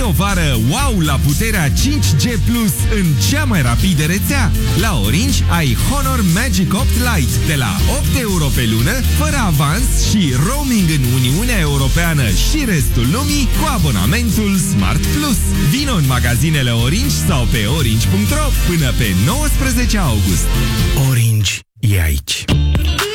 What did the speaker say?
Vii o vară wow la puterea 5G Plus în cea mai rapidă rețea. La Orange ai Honor Magic 8 Lite de la 8 euro pe lună, fără avans și roaming în Uniunea Europeană și restul lumii cu abonamentul Smart Plus. Vino în magazinele Orange sau pe orange.ro până pe 19 august. Orange e aici.